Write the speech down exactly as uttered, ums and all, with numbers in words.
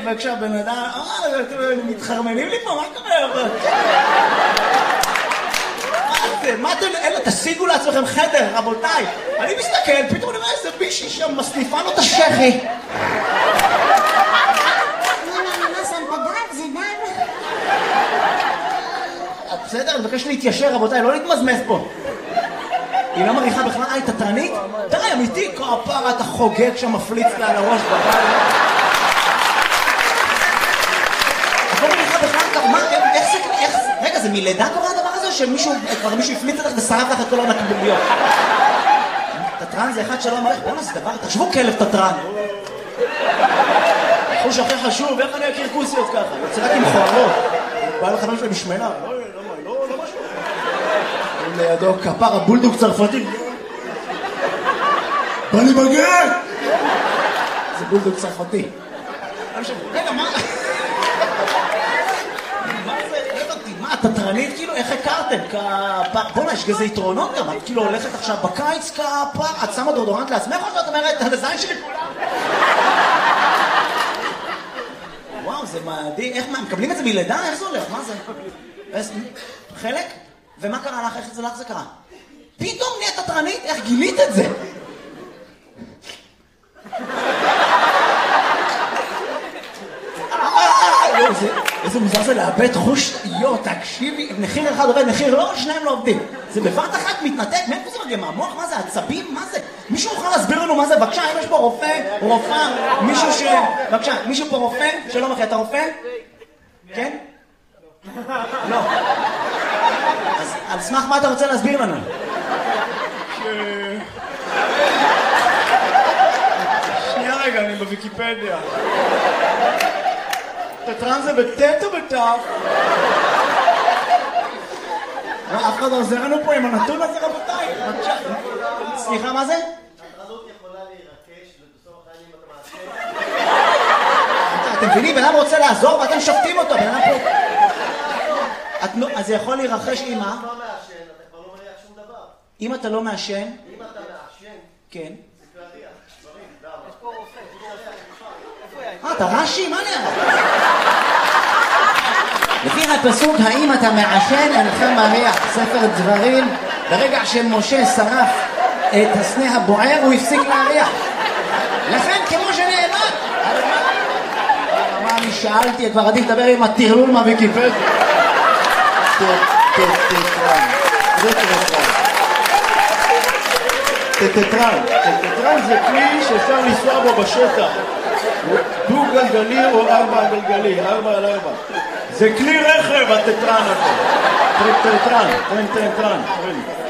וכשהבן אדם, אה, אתם מתחרמנים לי פה, מה קורה? מה זה? מה אתם, אלה, תשיגו לעצמכם חדר, רבותיי. אני מסתכל, פתאום אני רואה איזה מישהי שם מסניפה לו את השכי. בסדר, אני מבקש להתיישר, רבותיי, לא להתמזמז פה. היא לא מריחה בכלל, אה, היא תתרנית? די, אמיתי, כפרה, אתה חוגג שם, מפליץ לה על הראש בבית. את לא מריחה בכלל, מה, איך זה, איך זה, רגע, זה מלידה קורה הדבר הזה, שמישהו, כבר מישהו הפליץ לך ושרף לך את כל המקביליות? תתרן זה אחד שלא אמר לך, בואו נעשה דבר, תחשבו כלב תתרן. החוש הכי חשוב, איך אני אכיר כוסיות ככה? יוצא רק עם חוערות. בא לך משהו משמנה. לידו כפר הבולדוג צרפתי. בא לי בגן! זה בולדוג צרפתי. רגע, מה? מה זה? הבנתי, מה, תתרנית כאילו? איך הכרתם? כפר... בוא'נה, יש כזה יתרונות גם. את כאילו הולכת עכשיו בקיץ כפר, את שמה דורדורנט לעצמך או שאת אומרת, הזין שלי כולם? וואו, זה מדהים. איך מה, מקבלים את זה מלידה? איך זה הולך? מה זה? חלק? ומה קרה לך? איך זה לך זה קרה? פתאום נהיית תתרנית? איך גילית את זה? איזה מוזר זה לאבד חוש, יו, תקשיבי, מחיר אחד עובד, מחיר לא, שניים לא עובדים. זה בבת אחת מתנתק, מאיפה זה מגיע? מהמוח? מה זה? עצבים? מה זה? מישהו יכול להסביר לנו מה זה? בבקשה, אם יש פה רופא, רופאה, מישהו ש... בבקשה, מישהו פה רופא? שלום אחי, אתה רופא? כן? לא. אז על סמך מה אתה רוצה להסביר לנו? שנייה רגע, אני בוויקיפדיה. תתרן זה בטט או בטף? אף אחד לא עוזר לנו פה עם הנתון הזה, רבותיי. סליחה, מה זה? התרנות יכולה להירקש ובסוף החיים אתה מעשה. אתם מבינים? בן אדם רוצה לעזור ואתם שופטים אותו. בן אדם פה... אז זה יכול להירחש עם מה? אם אתה לא מעשן, אתה כבר לא מריח שום דבר. אם אתה לא מעשן? אם אתה מעשן, כן. זה כבר ריח. דברים, דם. יש פה רופא. אה, אתה רש"י? מה נראה? לפי הפסוק, האם אתה מעשן אינך מריח, ספר דברים, ברגע שמשה שרף את הסנה הבוער, הוא הפסיק להריח. לכן, כמו שנאמר, מה אני שאלתי, כבר עדיף לדבר עם הטרלול מהוויקיפדיה. תתרן. זה תתרן. תתרן. תתרן זה כלי שאפשר לנסוע בו בשטח. דו גלגלי או ארבע גלגלי, ארבע על ארבע. זה כלי רכב, התתרן הזה. תתרן, תתרן, תתרן.